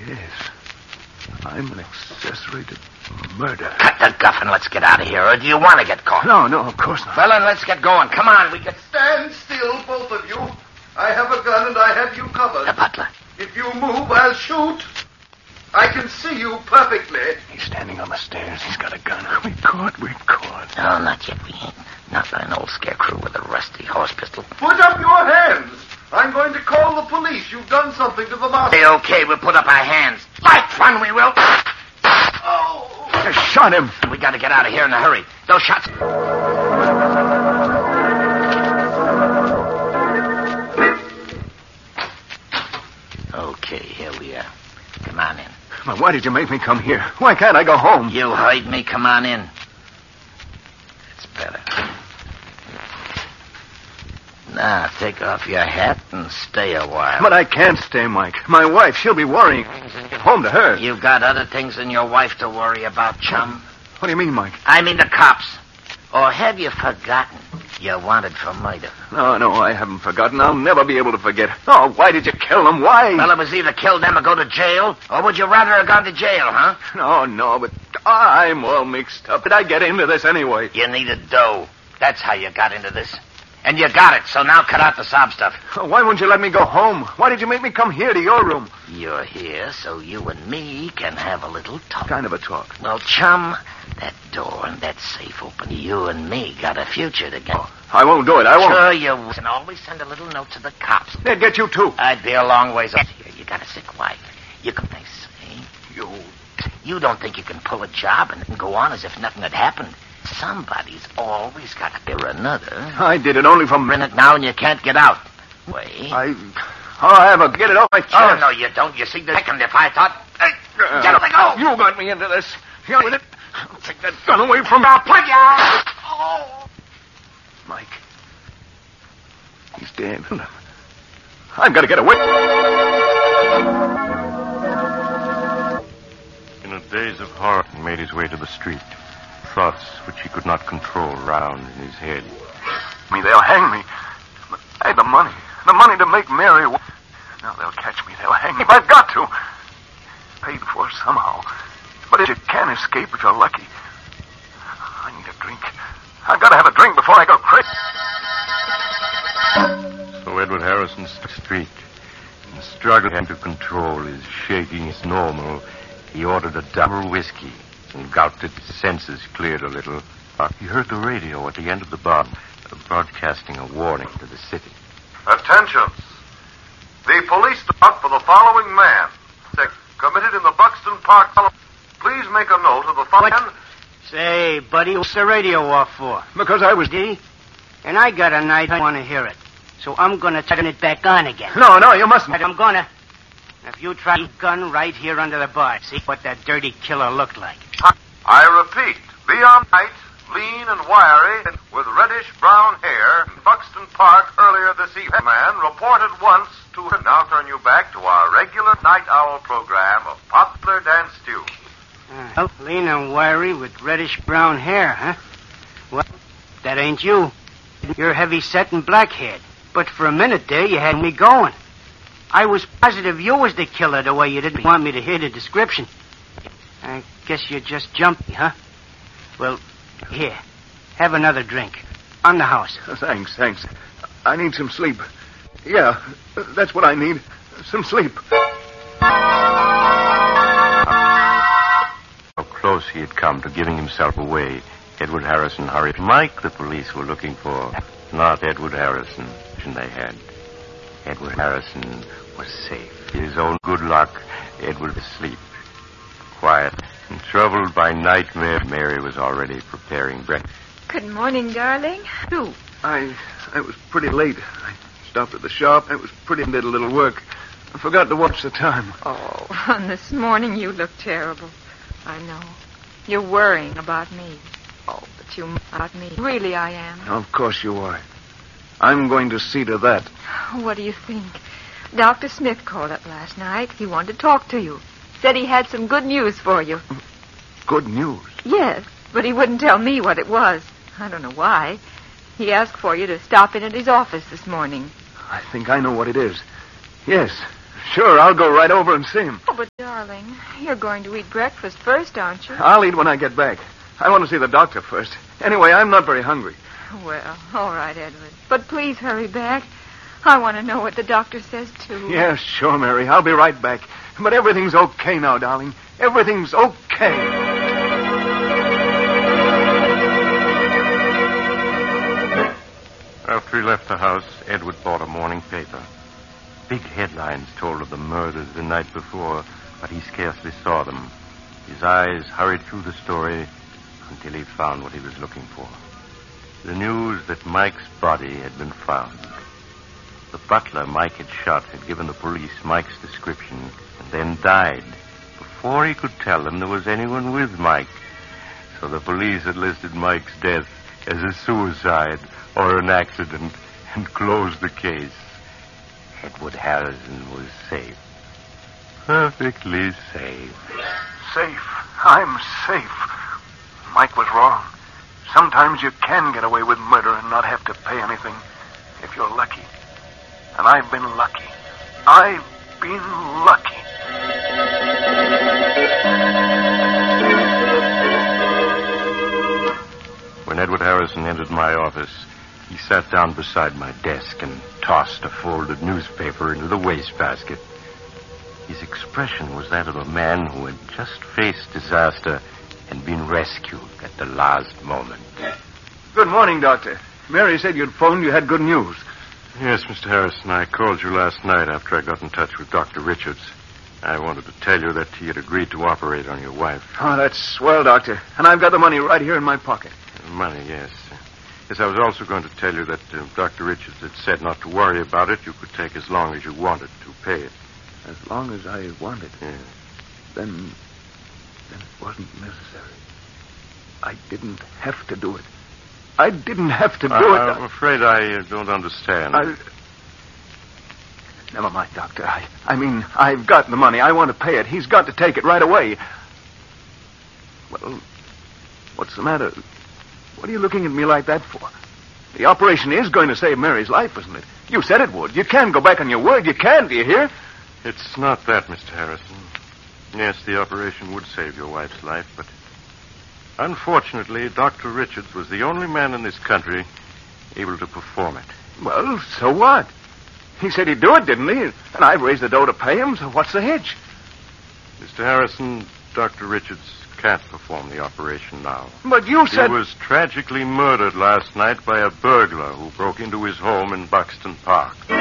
Yes. I'm an accessory to murder. Cut the guff and let's get out of here, or do you want to get caught? No, of course not. Well, then let's get going. Come on, we can... Stand still, both of you. I have a gun and I have you covered. The butler. If you move, I'll shoot. I can see you perfectly. He's standing on the stairs. He's got a gun. We're caught. No, not yet. We ain't. Not by an old scarecrow with a rusty horse pistol. Put up your hands. I'm going to call the police. You've done something to the master. Okay, we'll put up our hands. Like fun, we will. Oh! I shot him. We got to get out of here in a hurry. Those shots... Okay, here we are. Come on in. Well, why did you make me come here? Why can't I go home? You heard me. Come on in. It's better. Now, take off your hat and stay a while. But I can't stay, Mike. My wife, she'll be worrying. Home to her. You've got other things than your wife to worry about, chum. What do you mean, Mike? I mean the cops. Or have you forgotten you're wanted for murder? No, I haven't forgotten. I'll never be able to forget. Oh, why did you kill them? Why? Well, it was either kill them or go to jail. Or would you rather have gone to jail, huh? No, but I'm all mixed up. Did I get into this anyway? You needed dough. That's how you got into this. And you got it, so now cut out the sob stuff. Why won't you let me go home? Why did you make me come here to your room? You're here so you and me can have a little talk. Kind of a talk. Well, chum, that door and that safe open. You and me got a future together. Oh, I won't do it. I won't. Sure you will. And always send a little note to the cops. They'd get you, too. I'd be a long ways off here. You got a sick wife. You can say, you don't think you can pull a job and go on as if nothing had happened. Somebody's always got to be another. I did it only for a minute now and you can't get out. Wait. I have a get it off my chest. Oh, no, you don't. You see, the second if I thought... Hey, get it, go! You got me into this. You're with it. I'll take that gun away from me. I'll put you out! Oh. Mike. He's dead. I've got to get away. In a daze of horror, he made his way to the street. Thoughts which he could not control round in his head. They'll hang me. I had the money to make Mary. Now they'll catch me. They'll hang me. I've got to. Paid for somehow. But you can escape if you're lucky. I need a drink. I've got to have a drink before I go crazy. So Edward Harrison street, and struggling to control his shaking as normal, he ordered a double whiskey. And gulped it, his senses cleared a little. He heard the radio at the end of the bar, broadcasting a warning to the city. Attention. The police depart for the following man. Committed in the Buxton Park. Please make a note of the following... Say, buddy, what's the radio off for? Because I was... D? And I got a night I want to hear it. So I'm going to turn it back on again. No, you mustn't. I'm going to... If you try a gun right here under the bar, see what that dirty killer looked like. I repeat, beyond night, lean and wiry, with reddish-brown hair, in Buxton Park earlier this evening. Man reported once to... Now turn you back to our regular night owl program of Popular Dance Stew. Lean and wiry with reddish-brown hair, huh? Well, that ain't you. You're heavy-set and black-haired. But for a minute there, you had me going. I was positive you was the killer the way you didn't want me to hear the description. I guess you just jumped me, huh? Well, here. Have another drink. On the house. Thanks. I need some sleep. Yeah, that's what I need. Some sleep. How close he had come to giving himself away, Edward Harrison hurried. Mike the police were looking for, not Edward Harrison, they had. Edward Harrison was safe. His own good luck, Edward was asleep. Quiet and troubled by nightmare, Mary was already preparing breakfast. Good morning, darling. Who? I was pretty late. I stopped at the shop. I was pretty did a little work. I forgot to watch the time. Oh, and this morning you look terrible. I know. You're worrying about me. Oh, but you about me. Really, I am. Of course you are. I'm going to see to that. What do you think? Dr. Smith called up last night. He wanted to talk to you. Said he had some good news for you. Good news? Yes, but he wouldn't tell me what it was. I don't know why. He asked for you to stop in at his office this morning. I think I know what it is. Yes, Sure, I'll go right over and see him. Oh, but darling, you're going to eat breakfast first, aren't you? I'll eat when I get back. I want to see the doctor first. Anyway, I'm not very hungry. Well, all right, Edward. But please hurry back. I want to know what the doctor says, too. Yeah, sure, Mary. I'll be right back. But everything's okay now, darling. Everything's okay. After he left the house, Edward bought a morning paper. Big headlines told of the murders the night before, but he scarcely saw them. His eyes hurried through the story until he found what he was looking for. The news that Mike's body had been found. The butler Mike had shot had given the police Mike's description and then died before he could tell them there was anyone with Mike. So the police had listed Mike's death as a suicide or an accident and closed the case. Edward Harrison was safe. Perfectly safe. Safe. I'm safe. Mike was wrong. Sometimes you can get away with murder and not have to pay anything if you're lucky. And I've been lucky. I've been lucky. When Edward Harrison entered my office, he sat down beside my desk and tossed a folded newspaper into the wastebasket. His expression was that of a man who had just faced disaster and been rescued at the last moment. Good morning, Doctor. Mary said you'd phoned. You had good news. Yes, Mr. Harrison, I called you last night after I got in touch with Dr. Richards. I wanted to tell you that he had agreed to operate on your wife. Oh, that's swell, Doctor. And I've got the money right here in my pocket. Money, yes. Yes, I was also going to tell you that Dr. Richards had said not to worry about it. You could take as long as you wanted to pay it. As long as I wanted? Yeah. Then it wasn't necessary. I didn't have to do it. I didn't have to do it. I'm afraid I don't understand. Never mind, Doctor. I mean, I've got the money. I want to pay it. He's got to take it right away. Well, what's the matter? What are you looking at me like that for? The operation is going to save Mary's life, isn't it? You said it would. You can go back on your word. You can, do you hear? It's not that, Mr. Harrison. Yes, the operation would save your wife's life, but unfortunately, Dr. Richards was the only man in this country able to perform it. Well, so what? He said he'd do it, didn't he? And I've raised the dough to pay him, so what's the hitch? Mr. Harrison, Dr. Richards can't perform the operation now. But you said... He was tragically murdered last night by a burglar who broke into his home in Buxton Park.